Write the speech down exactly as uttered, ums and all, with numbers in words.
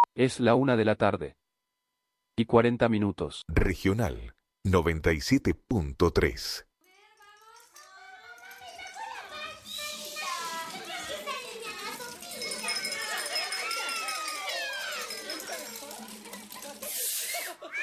Es la una de la tarde. Y cuarenta minutos. Regional noventa y siete punto tres.